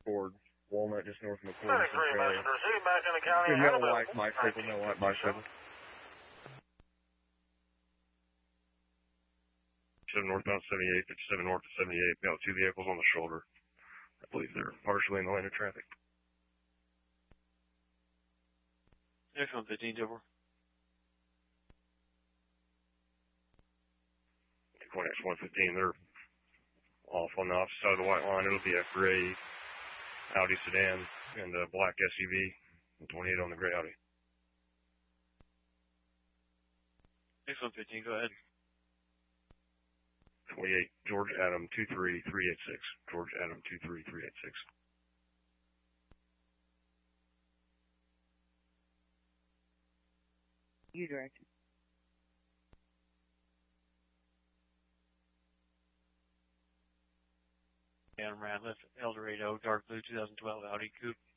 Ford, Walnut, just north of McCoy. Medic 3, Messenger Z, back in the county. Male white bicycle, male white bicycle. 7 northbound 78, 57 north of 78. Got 2 vehicles on the shoulder. I believe they're partially in the lane of traffic. Next 115, over. Conex 115, they're off on the opposite side of the white line. It'll be a gray Audi sedan and a black SUV, and 28 on the gray Audi. Next 115, go ahead. 28, George Adam 23386. George Adam 23386. You direct. Down around left El Dorado, dark blue 2012 Audi Coupe.